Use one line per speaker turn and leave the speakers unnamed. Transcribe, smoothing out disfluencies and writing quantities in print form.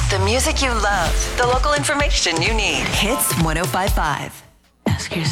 The music you love, the local information you need. Hits 1055.